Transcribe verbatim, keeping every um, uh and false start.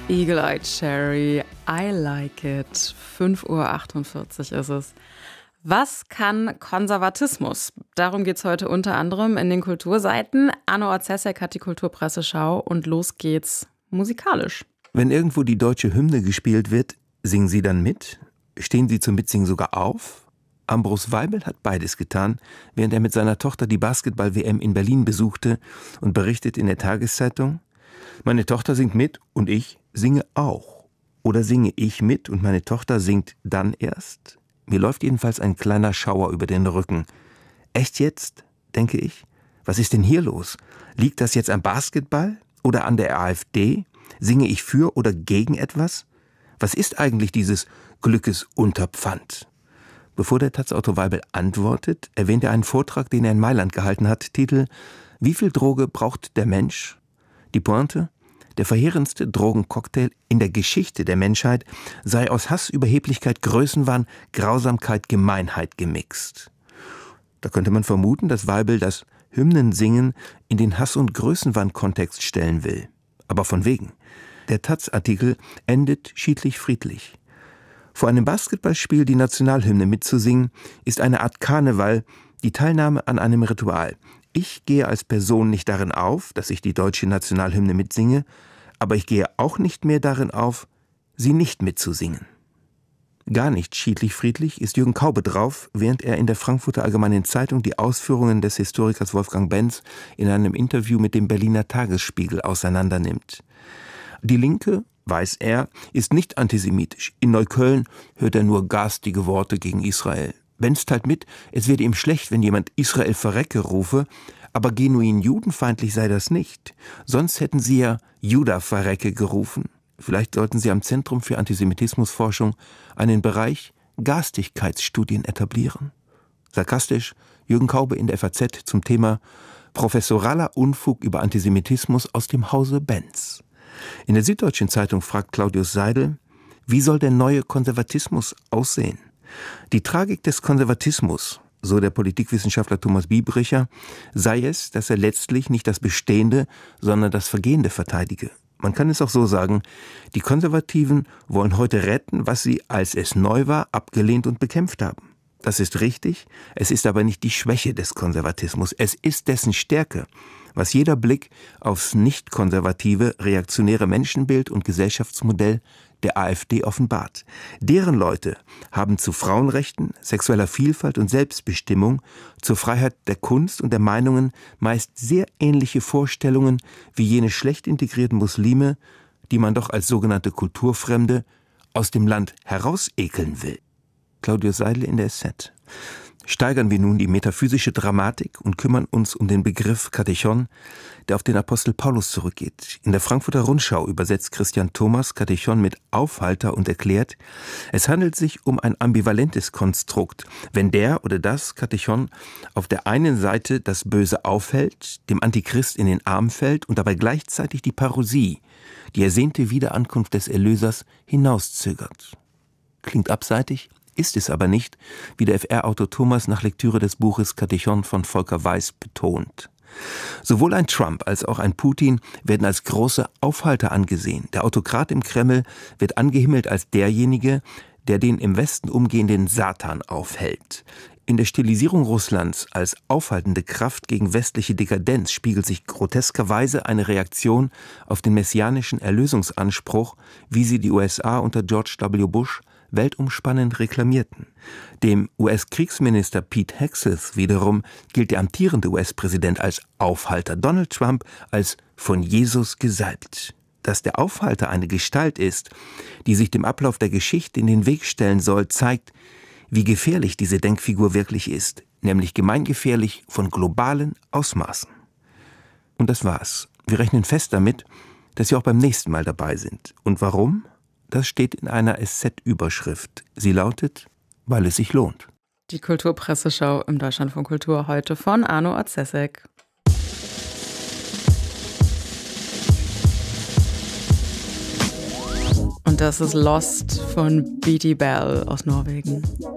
Eagle-Eyed Cherry, I like it. fünf Uhr achtundvierzig ist es. Was kann Konservatismus? Darum geht es heute unter anderem in den Kulturseiten. Arno Orzeszek hat die Kulturpresseschau und los geht's musikalisch. Wenn irgendwo die deutsche Hymne gespielt wird, singen Sie dann mit? Stehen Sie zum Mitsingen sogar auf? Ambros Weibel hat beides getan, während er mit seiner Tochter die Basketball-W M in Berlin besuchte und berichtet in der Tageszeitung: Meine Tochter singt mit und ich singe auch. Oder singe ich mit und meine Tochter singt dann erst? Mir läuft jedenfalls ein kleiner Schauer über den Rücken. Echt jetzt, denke ich? Was ist denn hier los? Liegt das jetzt am Basketball oder an der AfD? Singe ich für oder gegen etwas? Was ist eigentlich dieses Glückes Unterpfand? Bevor der Taz-Autor Weibel antwortet, erwähnt er einen Vortrag, den er in Mailand gehalten hat. Titel: Wie viel Droge braucht der Mensch? Die Pointe: Der verheerendste Drogencocktail in der Geschichte der Menschheit sei aus Hass, Überheblichkeit, Größenwahn, Grausamkeit, Gemeinheit gemixt. Da könnte man vermuten, dass Weibel das Hymnensingen in den Hass- und Größenwahn-Kontext stellen will. Aber von wegen. Der Taz-Artikel endet schiedlich-friedlich. Vor einem Basketballspiel die Nationalhymne mitzusingen, ist eine Art Karneval, die Teilnahme an einem Ritual. Ich gehe als Person nicht darin auf, dass ich die deutsche Nationalhymne mitsinge, aber ich gehe auch nicht mehr darin auf, sie nicht mitzusingen. Gar nicht schiedlich-friedlich ist Jürgen Kaube drauf, während er in der Frankfurter Allgemeinen Zeitung die Ausführungen des Historikers Wolfgang Benz in einem Interview mit dem Berliner Tagesspiegel auseinandernimmt. Die Linke, weiß er, ist nicht antisemitisch. In Neukölln hört er nur garstige Worte gegen Israel. Benz teilt mit, es werde ihm schlecht, wenn jemand Israel verrecke rufe, aber genuin judenfeindlich sei das nicht. Sonst hätten sie ja Juda verrecke gerufen. Vielleicht sollten sie am Zentrum für Antisemitismusforschung einen Bereich Garstigkeitsstudien etablieren. Sarkastisch Jürgen Kaube in der F A Z zum Thema Professoraler Unfug über Antisemitismus aus dem Hause Benz. In der Süddeutschen Zeitung fragt Claudius Seidel: Wie soll der neue Konservatismus aussehen? Die Tragik des Konservatismus, so der Politikwissenschaftler Thomas Biebricher, sei es, dass er letztlich nicht das Bestehende, sondern das Vergehende verteidige. Man kann es auch so sagen: Die Konservativen wollen heute retten, was sie, als es neu war, abgelehnt und bekämpft haben. Das ist richtig, es ist aber nicht die Schwäche des Konservatismus, es ist dessen Stärke, was jeder Blick aufs nicht-konservative, reaktionäre Menschenbild und Gesellschaftsmodell der AfD offenbart. Deren Leute haben zu Frauenrechten, sexueller Vielfalt und Selbstbestimmung, zur Freiheit der Kunst und der Meinungen meist sehr ähnliche Vorstellungen wie jene schlecht integrierten Muslime, die man doch als sogenannte Kulturfremde aus dem Land herausekeln will. Claudius Seidel in der S Z. Steigern wir nun die metaphysische Dramatik und kümmern uns um den Begriff Katechon, der auf den Apostel Paulus zurückgeht. In der Frankfurter Rundschau übersetzt Christian Thomas Katechon mit Aufhalter und erklärt, es handelt sich um ein ambivalentes Konstrukt, wenn der oder das Katechon auf der einen Seite das Böse aufhält, dem Antichrist in den Arm fällt und dabei gleichzeitig die Parousie, die ersehnte Wiederankunft des Erlösers, hinauszögert. Klingt abseitig? Ist es aber nicht, wie der F R-Autor Thomas nach Lektüre des Buches Katechon von Volker Weiß betont. Sowohl ein Trump als auch ein Putin werden als große Aufhalter angesehen. Der Autokrat im Kreml wird angehimmelt als derjenige, der den im Westen umgehenden Satan aufhält. In der Stilisierung Russlands als aufhaltende Kraft gegen westliche Dekadenz spiegelt sich groteskerweise eine Reaktion auf den messianischen Erlösungsanspruch, wie sie die U S A unter George W. Bush weltumspannend reklamierten. Dem U S-Kriegsminister Pete Hegseth wiederum gilt der amtierende U S-Präsident als Aufhalter, Donald Trump als von Jesus gesalbt. Dass der Aufhalter eine Gestalt ist, die sich dem Ablauf der Geschichte in den Weg stellen soll, zeigt, wie gefährlich diese Denkfigur wirklich ist, nämlich gemeingefährlich von globalen Ausmaßen. Und das war's. Wir rechnen fest damit, dass Sie auch beim nächsten Mal dabei sind. Und warum? Das steht in einer S Z-Überschrift. Sie lautet: Weil es sich lohnt. Die Kulturpresseschau im Deutschlandfunk Kultur heute von Arno Orzeszek. Und das ist Lost von Beatty Bell aus Norwegen.